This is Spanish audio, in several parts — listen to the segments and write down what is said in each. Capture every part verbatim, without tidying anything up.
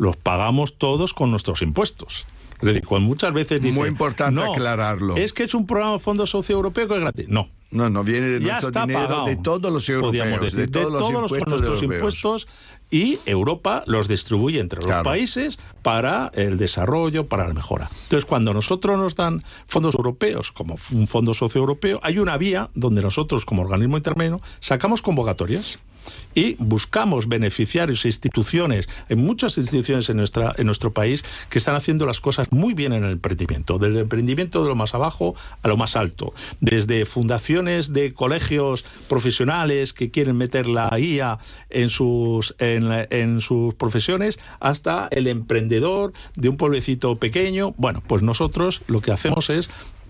los pagamos todos con nuestros impuestos. Es decir, cuando muchas veces dicen, muy importante no, aclararlo. Es que es un programa de Fondo Socioeuropeo que es gratis. No. No, no, viene de Ya nuestro está dinero, pagado, de todos los europeos, decir, de todos, de los, todos impuestos los, nuestros europeos. impuestos, y Europa los distribuye entre Claro. los países para el desarrollo, para la mejora. Entonces, cuando nosotros nos dan fondos europeos, como un fondo socioeuropeo, hay una vía donde nosotros, como organismo intermedio, sacamos convocatorias y buscamos beneficiarios e instituciones. Hay muchas instituciones en nuestra en nuestro país que están haciendo las cosas muy bien en el emprendimiento, desde el emprendimiento de lo más abajo a lo más alto, desde fundaciones de colegios profesionales que quieren meter la I A en sus en, en sus profesiones, hasta el emprendedor de un pueblecito pequeño. Bueno, pues nosotros lo que hacemos es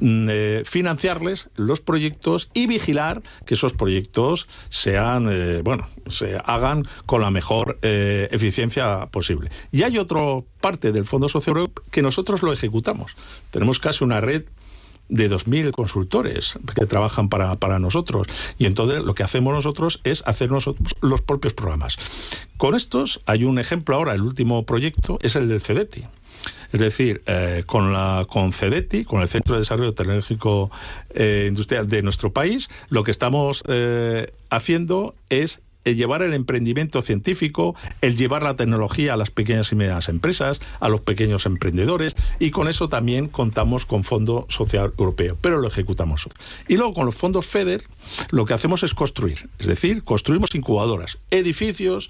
Eh, financiarles los proyectos y vigilar que esos proyectos sean, eh, bueno, se hagan con la mejor eh, eficiencia posible. Y hay otra parte del Fondo Socioeuropeo que nosotros lo ejecutamos. Tenemos casi una red de dos mil consultores que trabajan para, para nosotros, y entonces lo que hacemos nosotros es hacer nosotros los propios programas. Con estos hay un ejemplo ahora, el último proyecto es el del CEDETI. Es decir, eh, con la con CEDETI, con el Centro de Desarrollo Tecnológico eh, Industrial de nuestro país, lo que estamos eh, haciendo es el llevar el emprendimiento científico, el llevar la tecnología a las pequeñas y medianas empresas, a los pequeños emprendedores, y con eso también contamos con Fondo Social Europeo, pero lo ejecutamos. Y luego con los fondos FEDER lo que hacemos es construir, es decir, construimos incubadoras, edificios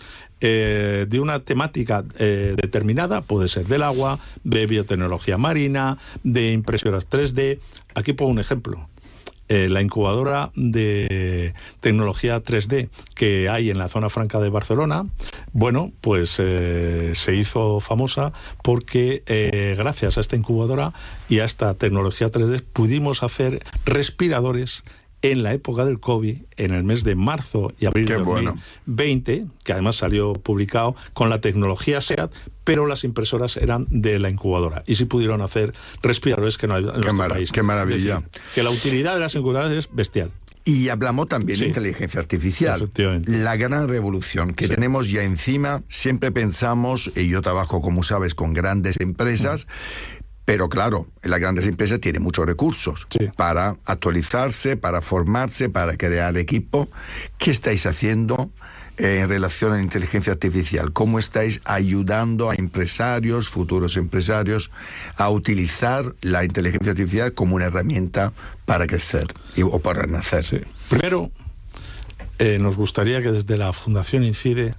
eh, de una temática eh, determinada, puede ser del agua, de biotecnología marina, de impresoras tres D. Aquí pongo un ejemplo. Eh, la incubadora de tecnología tres D que hay en la zona franca de Barcelona, bueno, pues eh, se hizo famosa porque eh, gracias a esta incubadora y a esta tecnología tres D pudimos hacer respiradores en la época del COVID, en el mes de marzo y abril Qué de dos mil veinte, bueno. Que además salió publicado con la tecnología SEAT, pero las impresoras eran de la incubadora. Y sí pudieron hacer respiradores que no hay en nuestro mara- país. qué maravilla. Es decir, que la utilidad de las incubadoras es bestial. Y hablamos también Sí. de inteligencia artificial. Efectivamente. La gran revolución que Sí. tenemos ya encima. Siempre pensamos, y yo trabajo, como sabes, con grandes empresas, mm. pero claro, las grandes empresas tienen muchos recursos Sí. para actualizarse, para formarse, para crear equipo. ¿Qué estáis haciendo eh, en relación a la inteligencia artificial? ¿Cómo estáis ayudando a empresarios, futuros empresarios, a utilizar la inteligencia artificial como una herramienta para crecer y, o para nacer? Sí. Primero, eh, nos gustaría que desde la Fundación INCIDE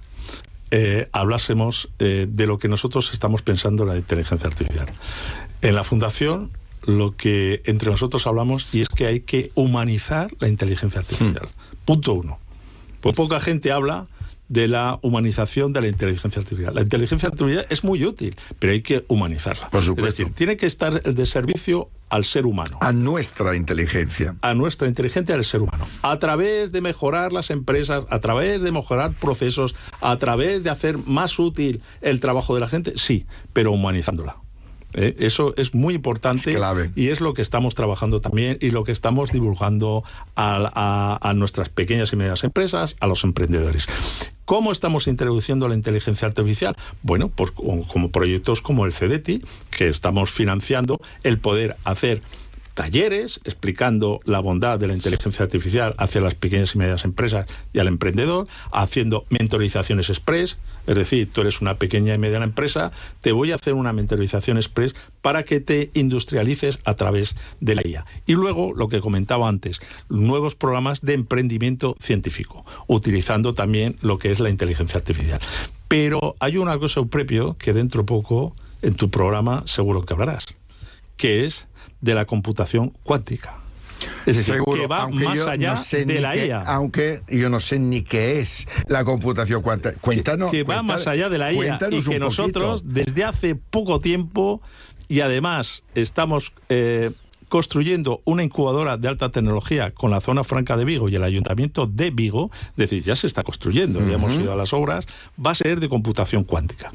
eh, hablásemos eh, de lo que nosotros estamos pensando en la inteligencia artificial. En la Fundación, lo que entre nosotros hablamos y es que hay que humanizar la inteligencia artificial. Hmm. Punto uno. Pues poca gente habla de la humanización de la inteligencia artificial. La inteligencia artificial es muy útil, pero hay que humanizarla. Por supuesto. Es decir, tiene que estar de servicio al ser humano. A nuestra inteligencia. A nuestra inteligencia del ser humano. A través de mejorar las empresas, a través de mejorar procesos, a través de hacer más útil el trabajo de la gente, sí, pero humanizándola. Eh, eso es muy importante, es clave. Y es lo que estamos trabajando también y lo que estamos divulgando a, a, a nuestras pequeñas y medianas empresas, a los emprendedores. ¿Cómo estamos introduciendo la inteligencia artificial? Bueno, pues como, como proyectos como el CEDETI, que estamos financiando, el poder hacer talleres explicando la bondad de la inteligencia artificial hacia las pequeñas y medianas empresas y al emprendedor, haciendo mentorizaciones express, es decir, tú eres una pequeña y mediana empresa, te voy a hacer una mentorización express para que te industrialices a través de la I A. Y luego, lo que comentaba antes, nuevos programas de emprendimiento científico, utilizando también lo que es la inteligencia artificial. Pero hay una cosa previo que dentro de poco en tu programa seguro que hablarás, que es de la computación cuántica. Es decir, Seguro, que va más allá no sé de la qué, I A. Aunque yo no sé ni qué es la computación cuántica. Cuéntanos. Que, que va cuéntanos, más allá de la I A y que nosotros, desde hace poco tiempo, y además estamos eh, construyendo una incubadora de alta tecnología con la zona franca de Vigo y el Ayuntamiento de Vigo, es decir, ya se está construyendo, uh-huh. ya hemos ido a las obras, va a ser de computación cuántica.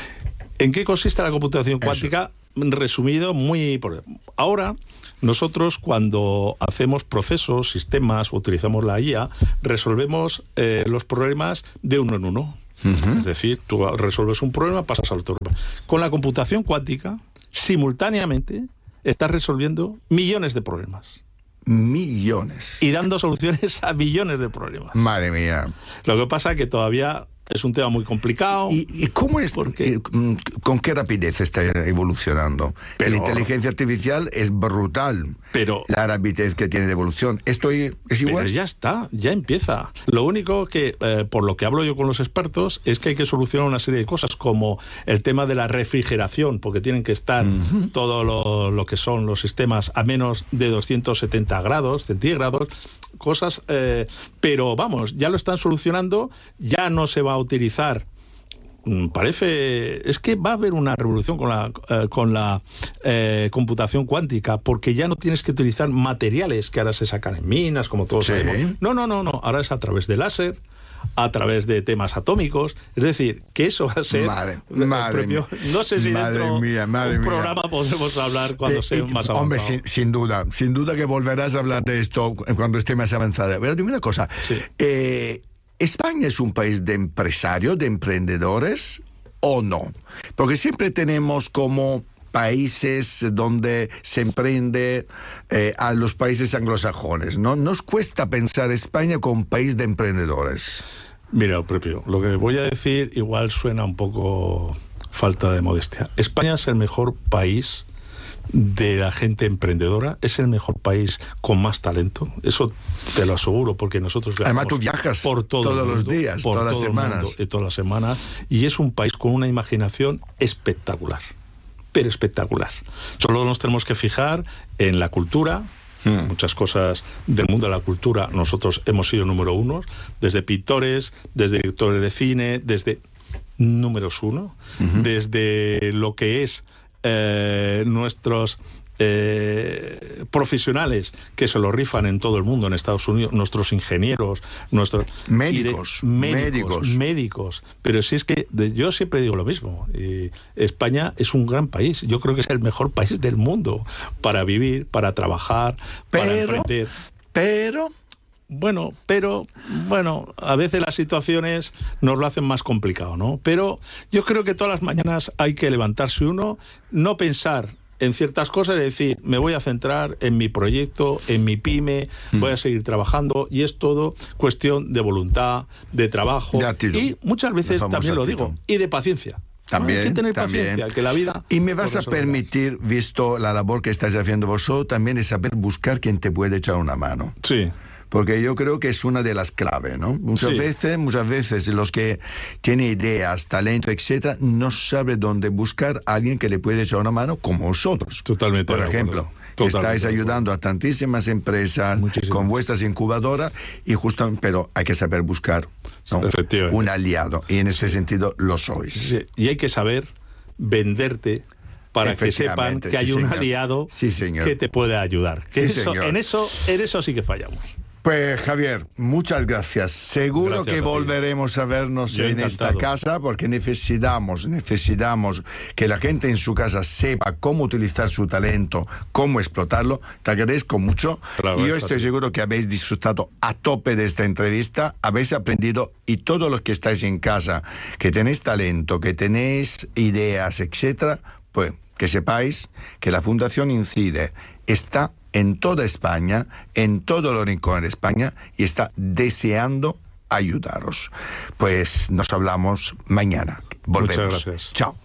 ¿En qué consiste la computación cuántica? Eso. Resumido, muy... Ahora, nosotros cuando hacemos procesos, sistemas, utilizamos la I A, resolvemos eh, los problemas de uno en uno. Uh-huh. Es decir, tú resuelves un problema, pasas al otro problema. Con la computación cuántica, simultáneamente, estás resolviendo millones de problemas. Millones. Y dando soluciones a millones de problemas. Madre mía. Lo que pasa es que todavía es un tema muy complicado. ¿Y, y cómo es? Porque, ¿con qué rapidez está evolucionando? Pero, la inteligencia artificial es brutal. Pero la rapidez que tiene de evolución. ¿Esto es igual? Pero ya está, ya empieza. Lo único que, eh, por lo que hablo yo con los expertos, es que hay que solucionar una serie de cosas, como el tema de la refrigeración, porque tienen que estar uh-huh. todo lo, lo que son los sistemas a menos de doscientos setenta grados centígrados, cosas, eh, pero vamos, ya lo están solucionando, ya no se va a utilizar. Parece, es que va a haber una revolución con la eh, con la eh, computación cuántica, porque ya no tienes que utilizar materiales que ahora se sacan en minas, como todos sí. sabemos. No, no, no, no. Ahora es a través de láser, a través de temas atómicos. Es decir, que eso va a ser. Madre, madre premio. No sé si madre dentro mía, madre un mía. programa podremos hablar cuando eh, sea eh, más avanzado. Hombre, sin, sin duda, sin duda que volverás a hablar de esto cuando esté más avanzada. Pero dime una cosa. Sí. Eh, ¿España es un país de empresarios, de emprendedores o no? Porque siempre tenemos como países donde se emprende eh, a los países anglosajones, ¿no? ¿Nos cuesta pensar España como un país de emprendedores? Mira, propio, lo que voy a decir igual suena un poco falta de modestia. España es el mejor país de la gente emprendedora, es el mejor país con más talento, eso te lo aseguro, porque nosotros además tú viajas por todo todos mundo, los días, por todas las semanas mundo, y todas las semanas, y es un país con una imaginación espectacular, pero espectacular. Solo nos tenemos que fijar en la cultura. Hmm. Muchas cosas del mundo de la cultura nosotros hemos sido número uno, desde pintores, desde directores de cine, desde números uno, uh-huh. desde lo que es Eh, nuestros eh, profesionales que se lo rifan en todo el mundo, en Estados Unidos, nuestros ingenieros, nuestros médicos, de, médicos, médicos, médicos. Pero si es que de, yo siempre digo lo mismo. Y España es un gran país. Yo creo que es el mejor país del mundo para vivir, para trabajar, pero, para emprender. Pero Bueno, pero, bueno, a veces las situaciones nos lo hacen más complicado, ¿no? Pero yo creo que todas las mañanas hay que levantarse uno, no pensar en ciertas cosas y decir, me voy a centrar en mi proyecto, en mi pyme, mm. voy a seguir trabajando, y es todo cuestión de voluntad, de trabajo, de y muchas veces también lo digo, y de paciencia. También, hay que tener también. paciencia, que la vida... Y me vas a permitir, visto la labor que estáis haciendo vosotros, también de saber buscar quien te puede echar una mano. Sí. Porque yo creo que es una de las claves, ¿no? Muchas sí. veces, muchas veces los que tienen ideas, talento, etcétera, no saben dónde buscar a alguien que le puede echar una mano como vosotros. Totalmente. Por ejemplo, estáis ayudando a tantísimas empresas Muchísimo. con vuestras incubadoras y justo, pero hay que saber buscar, ¿no? un aliado, y en este sí. sentido lo sois. Sí. Y hay que saber venderte para que sepan que hay sí, un señor. aliado sí, señor. que te puede ayudar. Que Sí, eso, en, eso, en eso sí que fallamos. Pues Javier, muchas gracias. Seguro gracias que volveremos a vernos Yo en encantado. esta casa, porque necesitamos, necesitamos que la gente en su casa sepa cómo utilizar su talento, cómo explotarlo. Te agradezco mucho Claro, y yo estoy ti. seguro que habéis disfrutado a tope de esta entrevista, habéis aprendido, y todos los que estáis en casa, que tenéis talento, que tenéis ideas, etcétera, pues que sepáis que la Fundación Incide está en toda España, en todo los rincones de España, y está deseando ayudaros. Pues nos hablamos mañana. Volvemos. Muchas gracias. Chao.